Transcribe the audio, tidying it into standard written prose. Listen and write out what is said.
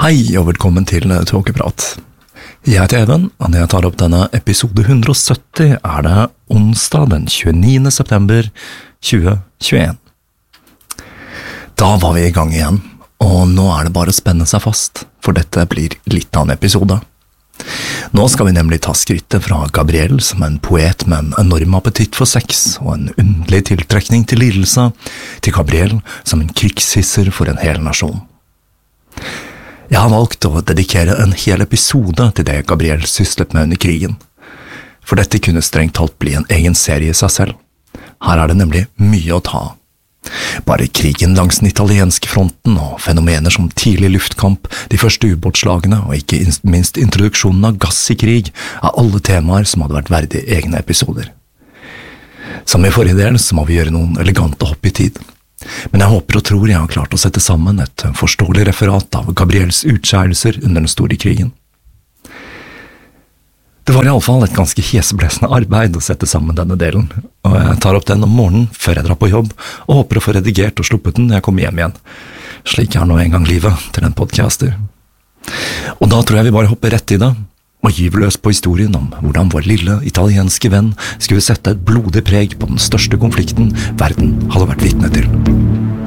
Hei og velkommen til Tåkeprat. Jeg heter Even, og når jeg tar opp denne episode 170 det onsdag den 29. september 2021. Da var vi i gang igjen, og nå det bare å spenne seg fast, for dette blir litt av en episode. Nå skal vi nemlig ta skrittet fra Gabriel som en poet med en enorm appetitt for sex og en underlig tiltrekning til lidelse, til Gabriel som en krigshisser for en hel nasjon. Jeg har valgt å dedikere en hel episode til det Gabriel syslet med under krigen, for dette kunne strengt talt bli en egen serie i seg selv. Her det nemlig mye å ta. Bare krigen langs den italienske fronten og fenomener som tidlig luftkamp, de første ubåtslagene og ikke minst introduksjonen av gass i krig alle temaer som hadde vært verdig egne episoder. Som i forrige del så må vi gjøre noen elegante hopp i tid. Men jeg håper og tror jeg har klart å sette sammen et forståelig referat av Gabriels utskjærelser under den store krigen. Det var i alle fall et ganske hjeseblesende arbeid å sette sammen denne delen, og jeg tar opp den om morgenen før jeg drar på jobb, og håper å få redigert og sluppet den når jeg kommer hjem igjen. Slik nå en gang livet til en podcaster. Og da tror jeg vi bare hopper rett i det, og gyver løs på historien om hvordan vår lille italienske venn skulle sette et blodig preg på den største konflikten verden hadde vært vitne til.